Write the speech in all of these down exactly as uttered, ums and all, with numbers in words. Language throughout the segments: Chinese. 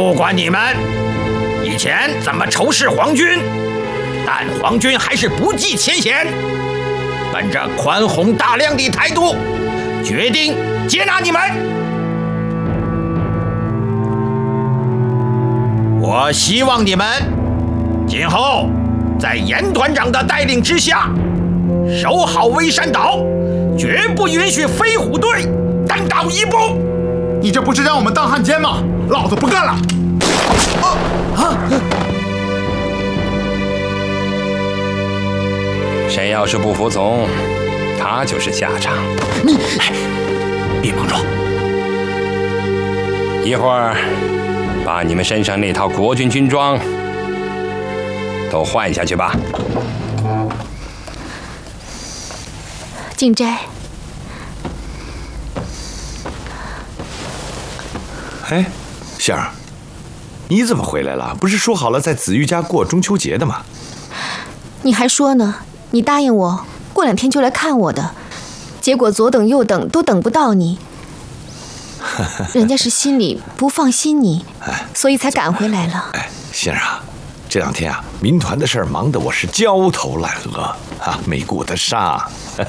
不管你们以前怎么仇视皇军，但皇军还是不计前嫌，本着宽宏大量的态度，决定接纳你们。我希望你们今后在严团长的带领之下，守好微山岛，绝不允许飞虎队单倒一步。 你这不是让我们当汉奸吗？老子不干了！啊啊！ 谁要是不服从，他就是下场。 你别莽撞！ 一会儿把你们身上那套国军军装都换下去吧。 景斋， 哎，杏儿，你怎么回来了？不是说好了在子玉家过中秋节的吗？ 你还说呢？你答应我过两天就来看我的，结果左等右等都等不到你。人家是心里不放心你，所以才赶回来了。 哎，杏儿啊，这两天啊，民团的事儿忙得我是焦头烂额啊，没顾得上。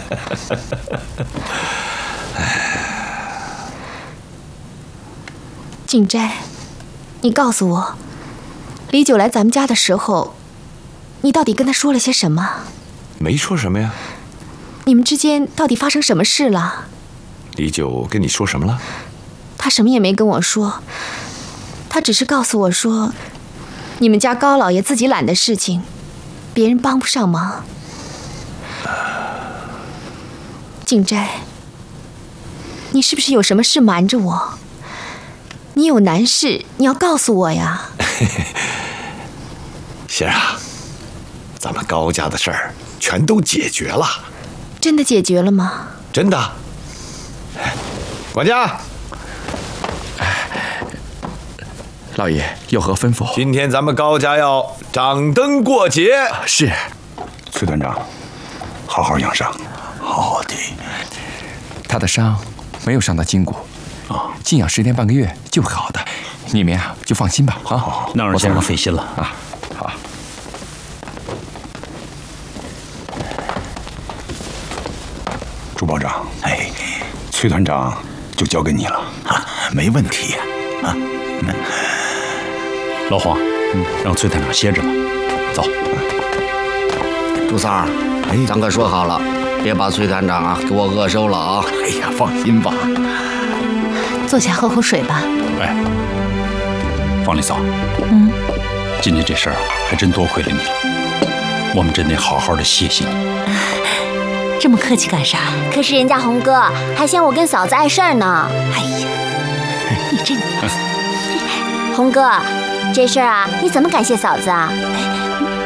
景斋，你告诉我，李九来咱们家的时候，你到底跟他说了些什么？ 没说什么呀。 你们之间到底发生什么事了？ 李九跟你说什么了？ 他什么也没跟我说，他只是告诉我说，你们家高老爷自己揽的事情，别人帮不上忙。景斋，你是不是有什么事瞒着我？你有难事，你要告诉我呀。 杏儿啊，咱们高家的事儿全都解决了。 真的解决了吗？ 真的。管家， 老爷有何吩咐？ 今天咱们高家要掌灯过节。 是。 崔团长，好好养伤。 好的。他的伤没有伤到筋骨，啊，静养十天半个月就会好的。你们呀就放心吧。啊， 那让先生费心了啊。好。 朱保长，哎，崔团长就交给你了啊，没问题呀。啊，嗯、 老黄，嗯，让崔团长歇着吧。走。 朱三儿，哎，咱可说好了，别把崔团长啊给我饿瘦了啊！ 哎呀，放心吧。 坐下喝口水吧。 哎，方丽嫂， 嗯， 今天这事儿还真多亏了你了，我们真得好好的谢谢你。 这么客气干啥？可是人家红哥还嫌我跟嫂子碍事儿呢。 哎呀，你这…… 红哥，这事儿啊，你怎么感谢嫂子啊？